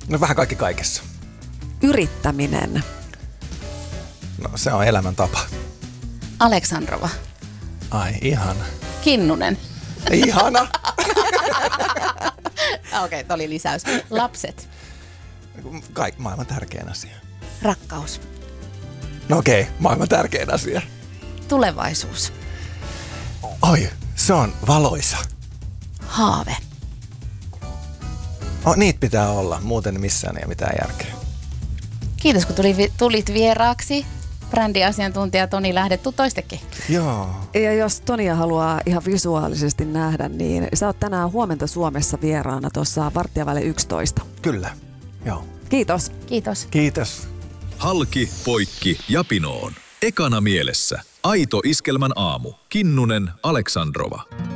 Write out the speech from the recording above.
No vähän kaikki kaikessa. Yrittäminen. No se on elämäntapa. Aleksandrova. Ai, ihana. Kinnunen. Ihana. Okei, toi oli lisäys. Lapset. Maailman tärkein asia. Rakkaus. No okei, maailman tärkein asia. Tulevaisuus. Oi, se on valoisa. Haave. Niitä pitää olla, muuten missään ei ole mitään järkeä. Kiitos, kun tulit vieraaksi. Brändiasiantuntija Toni Lähde, tuu toistekin. Joo. Ja jos Tonia haluaa ihan visuaalisesti nähdä, niin sä oot tänään Huomenta Suomessa vieraana tuossa 11:15. Kyllä, joo. Kiitos. Kiitos. Kiitos. Halki, poikki ja pinoon. Ekana mielessä. Aito iskelmän aamu. Kinnunen, Aleksandrova.